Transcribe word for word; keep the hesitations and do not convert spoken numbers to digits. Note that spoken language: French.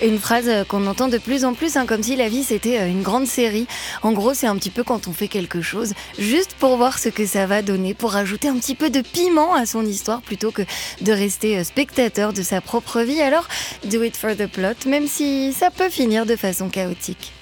Une phrase euh, qu'on entend de plus en plus, hein, comme si la vie c'était euh, une grande série. En gros, c'est un petit peu quand on fait quelque chose, juste pour voir ce que ça va donner, pour ajouter un petit peu de piment à son histoire, plutôt que de rester euh, spectateur de sa propre vie. Alors, do it for the plot, même si ça peut finir de façon chaotique.